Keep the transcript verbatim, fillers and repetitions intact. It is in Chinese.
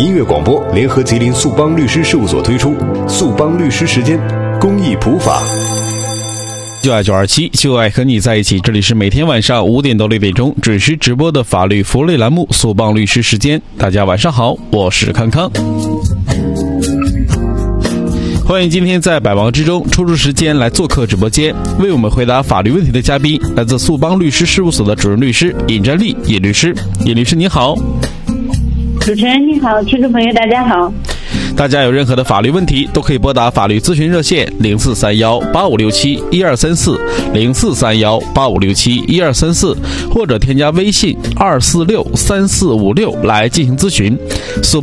音乐广播联合吉林速邦律师事务所推出速邦律师时间公益普法。 就爱九二七，就爱和你在一起。这里是每天晚上五点到六点钟准时直播的法律福利栏目《速邦律师时间》。大家晚上好，我是康康。欢迎今天在百忙之中抽出时间来做客直播间，为我们回答法律问题的嘉宾，来自速邦律师事务所的主任律师尹占利尹律师。尹律师你好。 主持人你好，听众朋友大家好。 大家有任何的法律问题都可以拨打法律咨询热线零四三幺八五六七一二三四零四三幺八五六七一二三四，或者添加微信二四六三四五六来进行咨询。